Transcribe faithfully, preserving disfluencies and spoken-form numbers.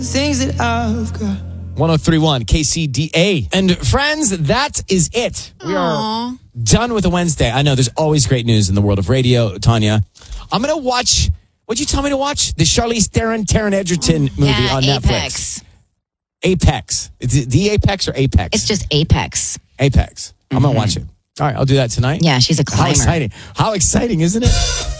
Things that I've got. one oh three point one K C D A. And friends, that is it. We are done with a Wednesday. I know there's always great news in the world of radio, Tanya. I'm going to watch, what'd you tell me to watch? The Charlize Theron, Taron Egerton movie yeah, on Apex. Netflix. Apex. Is it the Apex or Apex? It's just Apex. Apex. I'm mm-hmm. going to watch it. All right, I'll do that tonight. Yeah, she's a climber. How exciting. How exciting, isn't it?